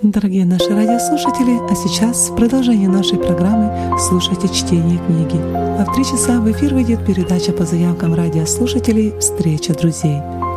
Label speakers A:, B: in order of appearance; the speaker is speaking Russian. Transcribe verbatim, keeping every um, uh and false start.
A: Дорогие наши радиослушатели, а сейчас в продолжении нашей программы слушайте чтение книги. А в три часа в эфир выйдет передача по заявкам радиослушателей «Встреча друзей».